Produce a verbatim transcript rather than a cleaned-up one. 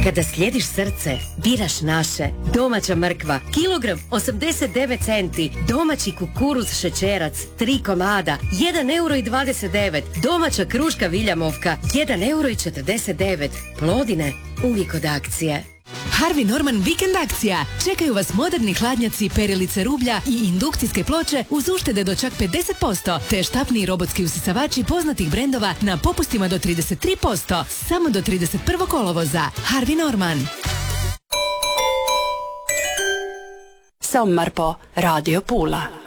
Kada slijediš srce, biraš naše. Domaća mrkva, kilogram osamdeset devet centi. Domaći kukuruz šećerac, tri komada, jedan euro i dvadeset devet. Domaća kruška Viljamovka, jedan euro i četrdeset devet. Plodine, uvijek od akcije. Harvey Norman vikend akcija. Čekaju vas moderni hladnjaci, perilice rublja i indukcijske ploče uz uštede do čak pedeset posto, te štapni robotski usisavači poznatih brendova na popustima do trideset tri posto. Samo do trideset prvog kolovoza. Harvey Norman. Sommar på Radio Pula.